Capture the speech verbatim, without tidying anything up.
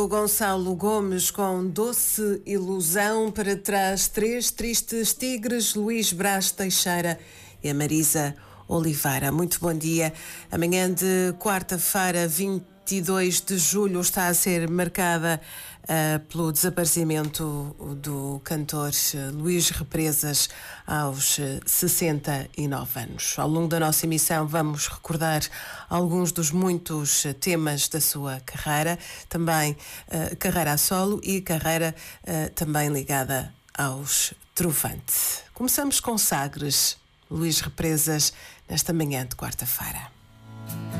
O Gonçalo Gomes com Doce Ilusão, para trás Três Tristes Tigres, Luís Brás Teixeira e a Marisa Oliveira. Muito bom dia. Amanhã de quarta-feira, vinte e dois de julho, está a ser marcada uh, pelo desaparecimento do cantor uh, Luís Represas aos uh, sessenta e nove anos. Ao longo da nossa emissão vamos recordar alguns dos muitos uh, temas da sua carreira, também uh, carreira a solo e carreira uh, também ligada aos Trovante. Começamos com Sagres, Luís Represas, nesta manhã de quarta-feira.